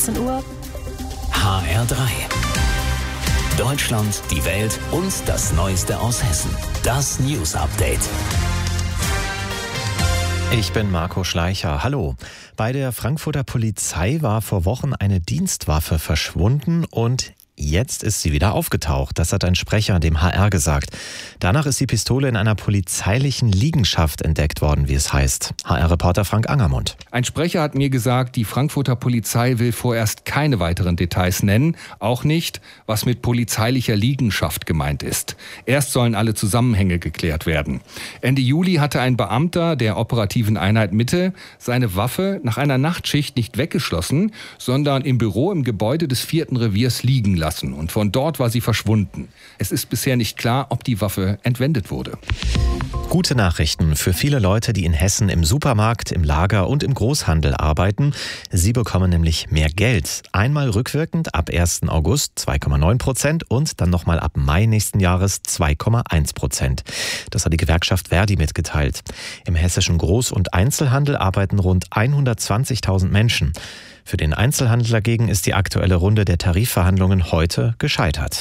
18 Uhr. HR3. Deutschland, die Welt und das Neueste aus Hessen. Das News Update. Ich bin Marco Schleicher. Hallo. Bei der Frankfurter Polizei war vor Wochen eine Dienstwaffe verschwunden und jetzt ist sie wieder aufgetaucht. Das hat ein Sprecher dem HR gesagt. Danach ist die Pistole in einer polizeilichen Liegenschaft entdeckt worden, wie es heißt. HR-Reporter Frank Angermund. Ein Sprecher hat mir gesagt, die Frankfurter Polizei will vorerst keine weiteren Details nennen. Auch nicht, was mit polizeilicher Liegenschaft gemeint ist. Erst sollen alle Zusammenhänge geklärt werden. Ende Juli hatte ein Beamter der operativen Einheit Mitte seine Waffe nach einer Nachtschicht nicht weggeschlossen, sondern im Büro im Gebäude des 4. Reviers liegen lassen. Und von dort war sie verschwunden. Es ist bisher nicht klar, ob die Waffe entwendet wurde. Gute Nachrichten für viele Leute, die in Hessen im Supermarkt, im Lager und im Großhandel arbeiten. Sie bekommen nämlich mehr Geld. Einmal rückwirkend ab 1. August 2,9% und dann nochmal ab Mai nächsten Jahres 2,1%. Das hat die Gewerkschaft Verdi mitgeteilt. Im hessischen Groß- und Einzelhandel arbeiten rund 120.000 Menschen. Für den Einzelhandel dagegen ist die aktuelle Runde der Tarifverhandlungen heute gescheitert.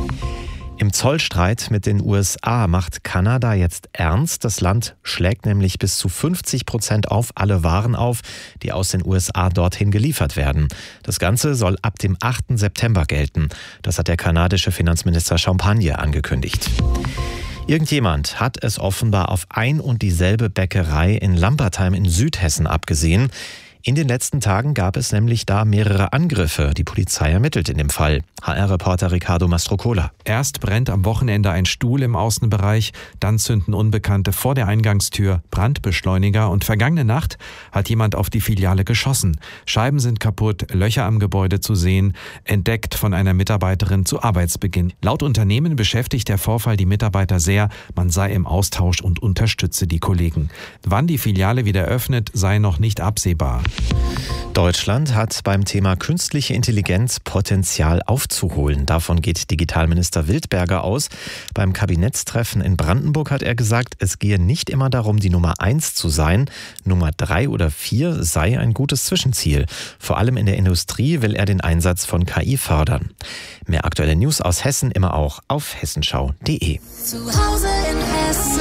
Im Zollstreit mit den USA macht Kanada jetzt ernst. Das Land schlägt nämlich bis zu 50% auf alle Waren auf, die aus den USA dorthin geliefert werden. Das Ganze soll ab dem 8. September gelten. Das hat der kanadische Finanzminister Champagne angekündigt. Irgendjemand hat es offenbar auf ein und dieselbe Bäckerei in Lampertheim in Südhessen abgesehen. In den letzten Tagen gab es nämlich da mehrere Angriffe. Die Polizei ermittelt in dem Fall. HR-Reporter Ricardo Mastrocola. Erst brennt am Wochenende ein Stuhl im Außenbereich, dann zünden Unbekannte vor der Eingangstür Brandbeschleuniger und vergangene Nacht hat jemand auf die Filiale geschossen. Scheiben sind kaputt, Löcher am Gebäude zu sehen, entdeckt von einer Mitarbeiterin zu Arbeitsbeginn. Laut Unternehmen beschäftigt der Vorfall die Mitarbeiter sehr, man sei im Austausch und unterstütze die Kollegen. Wann die Filiale wieder öffnet, sei noch nicht absehbar. Deutschland hat beim Thema künstliche Intelligenz Potenzial aufzuholen. Davon geht Digitalminister Wildberger aus. Beim Kabinettstreffen in Brandenburg hat er gesagt, es gehe nicht immer darum, die Nummer 1 zu sein. Nummer 3 oder 4 sei ein gutes Zwischenziel. Vor allem in der Industrie will er den Einsatz von KI fördern. Mehr aktuelle News aus Hessen immer auch auf hessenschau.de. Zu Hause in Hessen.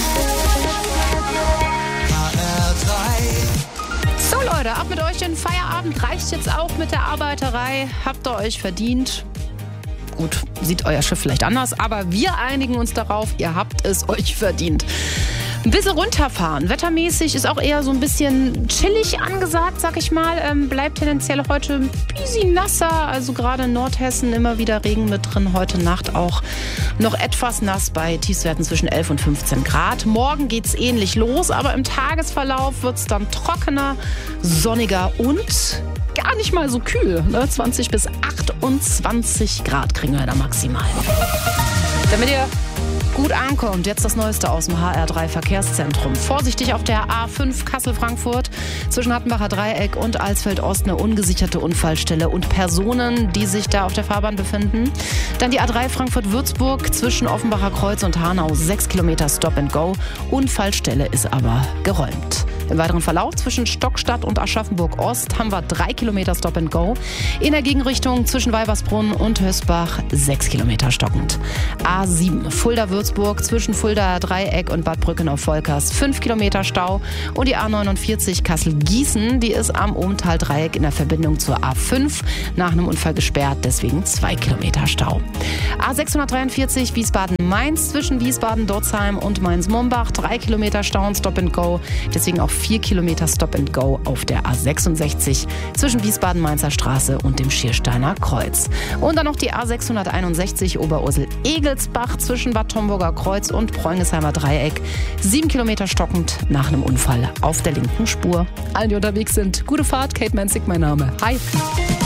So Leute, ab mit euch in Feierabend. Reicht jetzt auch mit der Arbeiterei. Habt ihr euch verdient. Gut, sieht euer Schiff vielleicht anders, aber wir einigen uns darauf, ihr habt es euch verdient. Ein bisschen runterfahren. Wettermäßig ist auch eher so ein bisschen chillig angesagt, sag ich mal. Bleibt tendenziell heute ein bisschen nasser. Also gerade in Nordhessen immer wieder Regen mit drin. Heute Nacht auch noch etwas nass bei Tiefstwerten zwischen 11 und 15 Grad. Morgen geht's ähnlich los, aber im Tagesverlauf wird's dann trockener, sonniger und gar nicht mal so kühl. 20 bis 28 Grad kriegen wir da maximal. Damit ihr gut ankommt, jetzt das Neueste aus dem HR3 Verkehrszentrum. Vorsichtig auf der A5 Kassel-Frankfurt zwischen Hattenbacher Dreieck und Alsfeld-Ost eine ungesicherte Unfallstelle und Personen, die sich da auf der Fahrbahn befinden. Dann die A3 Frankfurt-Würzburg zwischen Offenbacher Kreuz und Hanau 6 Kilometer Stop and Go. Unfallstelle ist aber geräumt. Im weiteren Verlauf zwischen Stockstadt und Aschaffenburg-Ost haben wir 3 Kilometer Stop and Go. In der Gegenrichtung zwischen Weibersbrunn und Hösbach 6 Kilometer stockend. A7 Fulda-Würzburg zwischen Fulda Dreieck und Bad Brückenau-Volkers 5 Kilometer Stau. Und die A49 Kassel-Gießen, die ist am Ohmtal-Dreieck in der Verbindung zur A5 nach einem Unfall gesperrt, deswegen 2 Kilometer Stau. A643 Wiesbaden-Mainz zwischen Wiesbaden-Dorzheim und Mainz-Mumbach 3 Kilometer Stau und Stop and Go, deswegen auch 4 Kilometer Stop and Go auf der A66 zwischen Wiesbaden-Mainzer Straße und dem Schiersteiner Kreuz. Und dann noch die A661 Oberursel-Egelsbach zwischen Bad Homburger Kreuz und Preungesheimer Dreieck. 7 Kilometer stockend nach einem Unfall auf der linken Spur. Allen, die unterwegs sind, gute Fahrt. Kate Manzig, mein Name. Hi.